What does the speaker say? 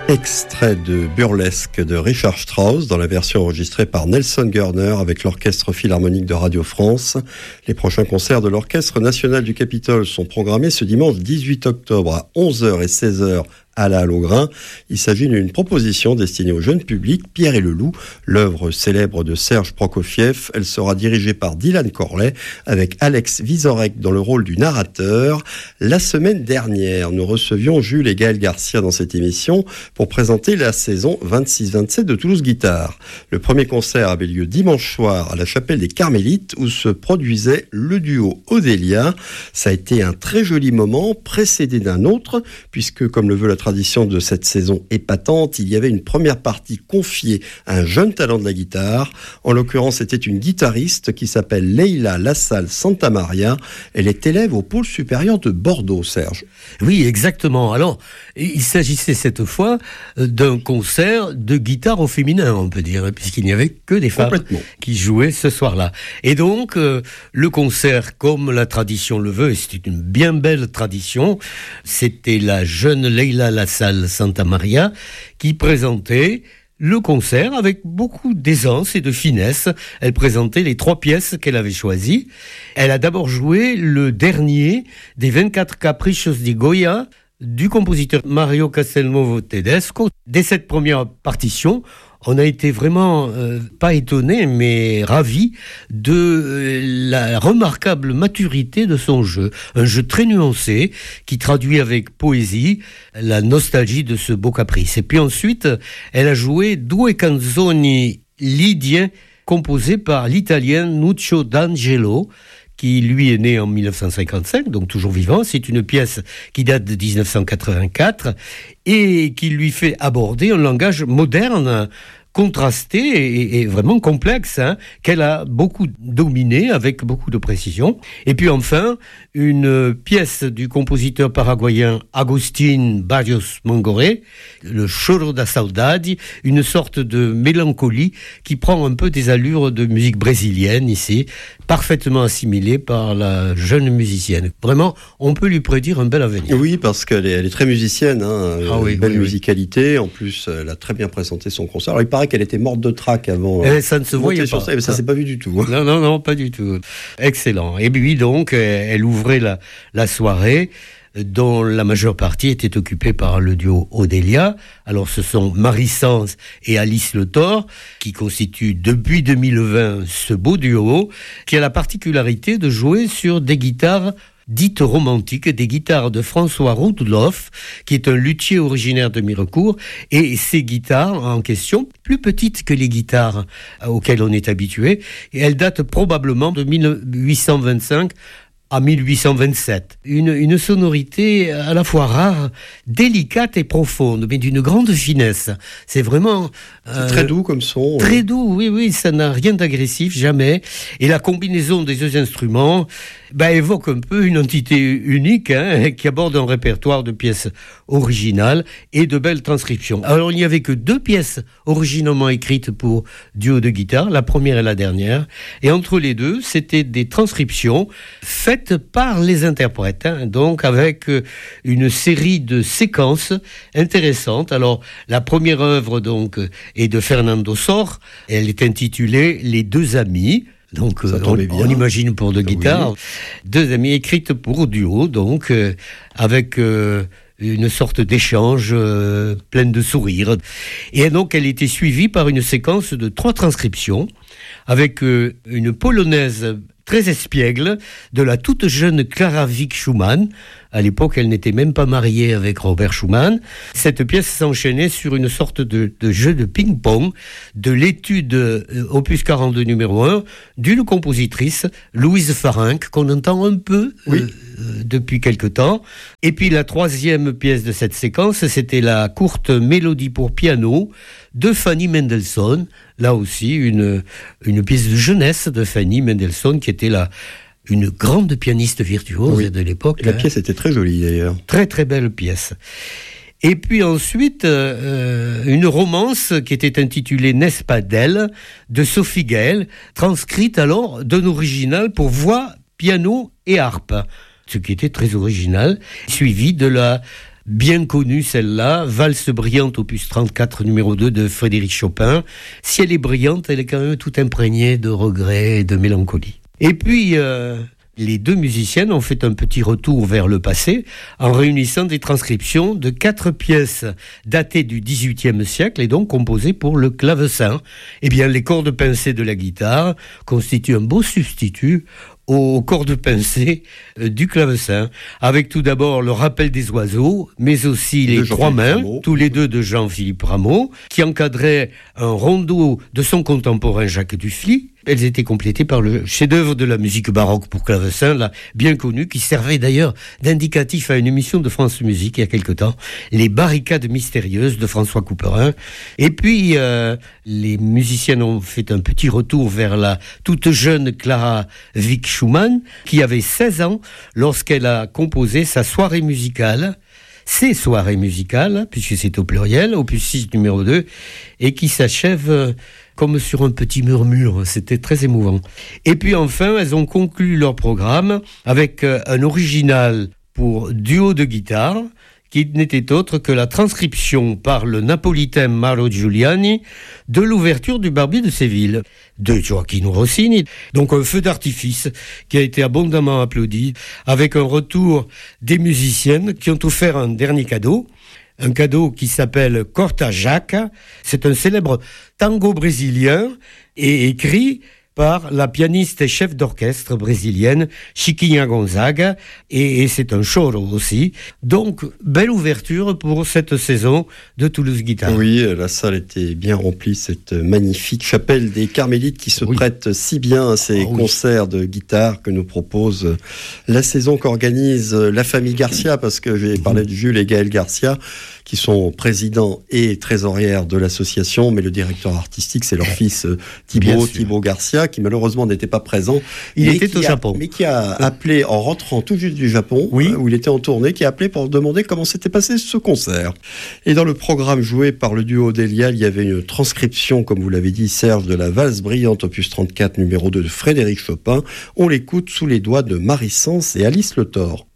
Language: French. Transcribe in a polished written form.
Extrait de Burlesque de Richard Strauss dans la version enregistrée par Nelson Gurner avec l'Orchestre Philharmonique de Radio France. Les prochains concerts de l'Orchestre National du Capitole sont programmés ce dimanche 18 octobre à 11h et 16h à la Halle au Grain. Il s'agit d'une proposition destinée au jeune public. Pierre et le Loup, l'œuvre célèbre de Serge Prokofiev. Elle sera dirigée par Dylan Corley avec Alex Vizorek dans le rôle du narrateur. La semaine dernière, nous recevions Jules et Gaël Garcia dans cette émission pour présenter la saison 26-27 de Toulouse Guitare. Le premier concert avait lieu dimanche soir à la chapelle des Carmélites où se produisait le duo Odélia. Ça a été un très joli moment, précédé d'un autre, puisque comme le veut la tradition de cette saison épatante, il y avait une première partie confiée à un jeune talent de la guitare. En l'occurrence, c'était une guitariste qui s'appelle Leila Lassalle Santamaria. Elle est élève au pôle supérieur de Bordeaux, Serge. Oui, exactement. Alors, il s'agissait cette fois d'un concert de guitare au féminin, on peut dire, puisqu'il n'y avait que des femmes qui jouaient ce soir-là. Et donc, le concert, comme la tradition le veut, et c'est une bien belle tradition, c'était la jeune Leila Lassalle Santamaria qui présentait le concert avec beaucoup d'aisance et de finesse. Elle présentait les 3 pièces qu'elle avait choisies. Elle a d'abord joué le dernier des 24 Caprichos di Goya du compositeur Mario Castelnuovo Tedesco. Dès cette première partition, on a été vraiment, pas étonnés, mais ravis de la remarquable maturité de son jeu. Un jeu très nuancé, qui traduit avec poésie la nostalgie de ce beau caprice. Et puis ensuite, elle a joué Due canzoni lidie, composées par l'italien Nuccio D'Angelo, qui lui est né en 1955, donc toujours vivant. C'est une pièce qui date de 1984 et qui lui fait aborder un langage moderne, contrasté et vraiment complexe, qu'elle a beaucoup dominé avec beaucoup de précision. Et puis enfin, une pièce du compositeur paraguayen Agustín Barrios Mongoré, le Choro da Saudade, une sorte de mélancolie qui prend un peu des allures de musique brésilienne ici, parfaitement assimilée par la jeune musicienne. Vraiment, on peut lui prédire un bel avenir. Oui, parce qu'elle est très musicienne, belle musicalité. En plus, elle a très bien présenté son concert. Alors, il paraît qu'elle était morte de trac avant. Ça ne se voyait pas. Ça s'est pas vu du tout. Non, pas du tout. Excellent. Et puis donc, elle ouvrait la soirée, dont la majeure partie était occupée par le duo Odélia. Alors ce sont Marie Sans et Alice Le Thor qui constituent depuis 2020 ce beau duo qui a la particularité de jouer sur des guitares dites romantiques, des guitares de François Roudloff, qui est un luthier originaire de Mirecourt, et ces guitares en question, plus petites que les guitares auxquelles on est habitué, et elles datent probablement de 1825 à 1827. Une sonorité à la fois rare, délicate et profonde, mais d'une grande finesse. C'est vraiment... c'est très doux comme son. Très doux, oui, ça n'a rien d'agressif, jamais. Et la combinaison des 2 instruments évoque un peu une entité unique qui aborde un répertoire de pièces originales et de belles transcriptions. Alors, il n'y avait que 2 pièces originalement écrites pour duo de guitare, la première et la dernière. Et entre les deux, c'était des transcriptions faites par les interprètes, donc avec une série de séquences intéressantes. Alors, la première œuvre donc est de Fernando Sor. Elle est intitulée Les 2 amis. Donc, on imagine pour 2 guitares. Oui. 2 amis écrites pour duo, donc, avec une sorte d'échange pleine de sourires. Et donc, elle était suivie par une séquence de 3 transcriptions, avec une polonaise très espiègle de la toute jeune Clara Wieck-Schumann. À l'époque, elle n'était même pas mariée avec Robert Schumann. Cette pièce s'enchaînait sur une sorte de jeu de ping-pong de l'étude opus 42 numéro 1 d'une compositrice, Louise Farinck, qu'on entend un peu depuis quelque temps. Et puis la 3e pièce de cette séquence, c'était la courte mélodie pour piano de Fanny Mendelssohn. Là aussi, une pièce de jeunesse de Fanny Mendelssohn, qui était une grande pianiste virtuose de l'époque. La pièce était très jolie d'ailleurs. Très très belle pièce. Et puis ensuite, une romance qui était intitulée N'est-ce pas d'elle, de Sophie Gaël, transcrite alors d'un original pour voix, piano et harpe, ce qui était très original, suivi de la bien connue celle-là, Valse brillante opus 34 numéro 2 de Frédéric Chopin. Si elle est brillante, elle est quand même tout imprégnée de regrets et de mélancolie. Et puis, les deux musiciennes ont fait un petit retour vers le passé en réunissant des transcriptions de 4 pièces datées du XVIIIe siècle et donc composées pour le clavecin. Eh bien, les cordes pincées de la guitare constituent un beau substitut aux cordes pincées du clavecin, avec tout d'abord le rappel des oiseaux, mais aussi les trois mains, tous les deux de Jean-Philippe Rameau, qui encadrait un rondeau de son contemporain Jacques Dufly. Elles étaient complétées par le chef-d'œuvre de la musique baroque pour clavecin, là, bien connu, qui servait d'ailleurs d'indicatif à une émission de France Musique il y a quelque temps, Les Barricades mystérieuses de François Couperin. Et puis, les musiciennes ont fait un petit retour vers la toute jeune Clara Wieck Schumann, qui avait 16 ans lorsqu'elle a composé sa soirée musicale, ses soirées musicales, puisque c'est au pluriel, opus 6 numéro 2, et qui s'achève comme sur un petit murmure. C'était très émouvant. Et puis enfin, elles ont conclu leur programme avec un original pour duo de guitare, qui n'était autre que la transcription par le napolitain Mauro Giuliani de l'ouverture du Barbier de Séville, de Gioacchino Rossini. Donc un feu d'artifice qui a été abondamment applaudi, avec un retour des musiciennes qui ont offert un dernier cadeau. Un cadeau qui s'appelle Corta Jaca. C'est un célèbre tango brésilien et écrit par la pianiste et chef d'orchestre brésilienne Chiquinha Gonzaga, et c'est un choro aussi. Donc, belle ouverture pour cette saison de Toulouse Guitare. Oui, la salle était bien remplie, cette magnifique chapelle des Carmélites qui se prête si bien à ces concerts de guitare que nous propose la saison qu'organise la famille Garcia, parce que j'ai parlé de Jules et Gaël Garcia, qui sont présidents et trésorières de l'association, mais le directeur artistique, c'est leur fils Thibaut Garcia, qui malheureusement n'était pas présent. Il était au Japon. Mais qui a appelé, en rentrant tout juste du Japon, où il était en tournée, qui a appelé pour demander comment s'était passé ce concert. Et dans le programme joué par le duo Delia, il y avait une transcription, comme vous l'avez dit, Serge, de la Valse brillante, opus 34, numéro 2 de Frédéric Chopin. On l'écoute sous les doigts de Marie Sens et Alice Le Thor.